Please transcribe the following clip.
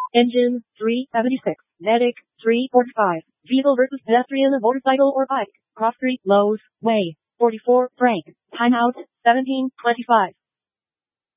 Engine, 376. Medic, 345. Vehicle versus pedestrian, motorcycle or bike. Cross street, Lowe's, Way, 44, Frank. Timeout, 17:25.